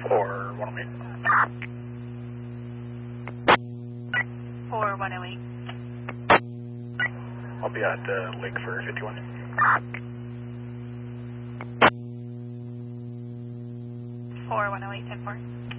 Or 108. 4108. I'll be at Lake for 51. 4108, 10-4.